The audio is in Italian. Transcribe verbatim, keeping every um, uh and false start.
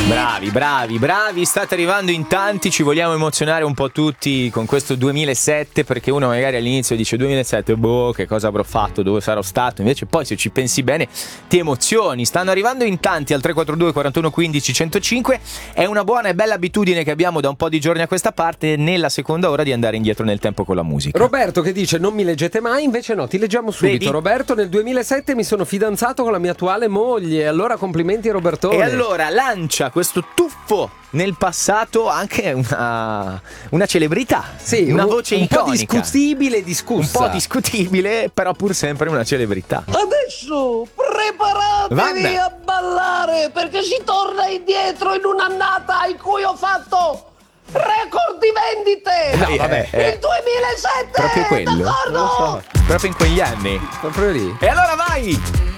Bravi, bravi, bravi, state arrivando in tanti, ci vogliamo emozionare un po' tutti con questo duemilasette, perché uno magari all'inizio dice duemilasette, boh, che cosa avrò fatto, dove sarò stato, invece poi se ci pensi bene ti emozioni. Stanno arrivando in tanti al tre quattro due quarantuno quindici centocinque, è una buona e bella abitudine che abbiamo da un po' di giorni a questa parte, nella seconda ora, di andare indietro nel tempo con la musica. Roberto che dice non mi leggete mai, invece no, ti leggiamo subito. Vedi? Roberto, nel duemilasette mi sono fidanzato con la mia attuale moglie, allora complimenti Robertone. E allora lancia questo tuffo nel passato anche una, una celebrità, sì, una un, voce un iconica, po' discutibile e discussa, un po' discutibile, però pur sempre una celebrità. Adesso preparatevi Vabbè. a ballare, perché si torna indietro in un'annata in cui ho fatto record di vendite. No, vabbè, il eh, duemilasette, proprio quello, d'accordo? non lo so, proprio in quegli anni, proprio lì. e allora vai.